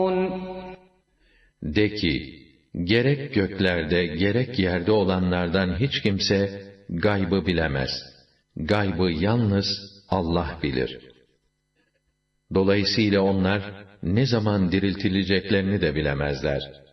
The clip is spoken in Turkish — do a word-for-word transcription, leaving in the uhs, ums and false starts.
De ki, gerek göklerde gerek yerde olanlardan hiç kimse gaybı bilemez. Gaybı yalnız Allah bilir. Dolayısıyla onlar ne zaman diriltileceklerini de bilemezler.